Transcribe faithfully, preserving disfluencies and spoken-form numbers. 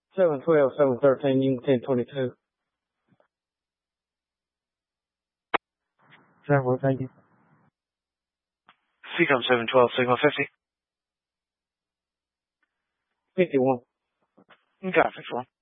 seven twelve, seven thirteen, Union ten twenty-two. Several, thank you. C COM seven twelve, Sigma fifty. fifty-one. Okay, fifty-one.